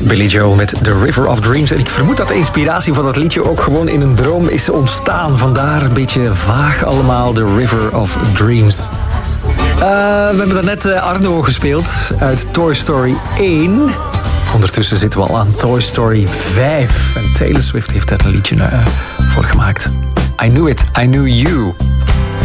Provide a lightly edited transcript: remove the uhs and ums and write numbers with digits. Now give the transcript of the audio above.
Billy Joel met The River of Dreams. En ik vermoed dat de inspiratie van dat liedje ook gewoon in een droom is ontstaan. Vandaar een beetje vaag allemaal, The River of Dreams. We hebben daarnet Arno gespeeld uit Toy Story 1. Ondertussen zitten we al aan Toy Story 5. En Taylor Swift heeft daar een liedje voor gemaakt. I Knew It, I Knew You.